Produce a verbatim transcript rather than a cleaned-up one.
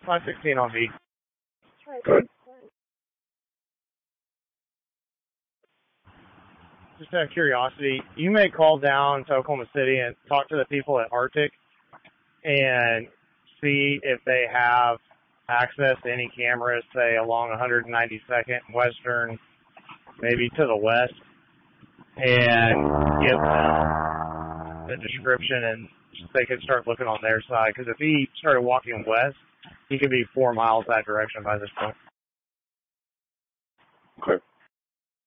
five sixteen on V. Good. Just out of curiosity, you may call down to Oklahoma City and talk to the people at Arctic and see if they have access to any cameras, say, along one ninety-second Western, maybe to the west, and give them the description, and they could start looking on their side. Because if he started walking west, he could be four miles that direction by this point. Okay.